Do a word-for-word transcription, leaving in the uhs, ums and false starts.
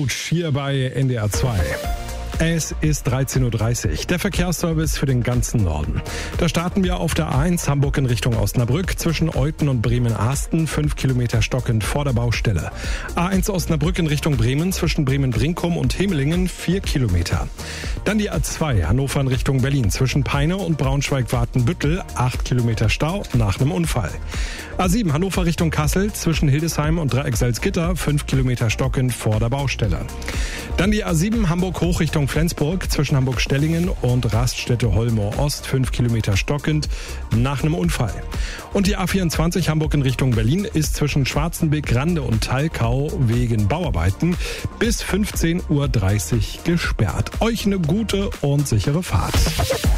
Gut, hier bei N D R zwei. Es ist dreizehn Uhr dreißig, der Verkehrsservice für den ganzen Norden. Da starten wir auf der A eins Hamburg in Richtung Osnabrück zwischen Euthen und Bremen-Ahsten, fünf Kilometer stockend vor der Baustelle. A eins Osnabrück in Richtung Bremen zwischen Bremen-Brinkum und Hemelingen, vier Kilometer. Dann die A zwei Hannover in Richtung Berlin zwischen Peine und Braunschweig-Watenbüttel, acht Kilometer Stau nach einem Unfall. A sieben Hannover Richtung Kassel zwischen Hildesheim und Dreieck-Salzgitter, fünf Kilometer stockend vor der Baustelle. Dann die A sieben Hamburg hoch Richtung Flensburg zwischen Hamburg-Stellingen und Raststätte-Holmoor-Ost, fünf Kilometer stockend nach einem Unfall. Und die A vierundzwanzig Hamburg in Richtung Berlin ist zwischen Schwarzenbeck, Rande und Talkau wegen Bauarbeiten bis fünfzehn Uhr dreißig gesperrt. Euch eine gute und sichere Fahrt.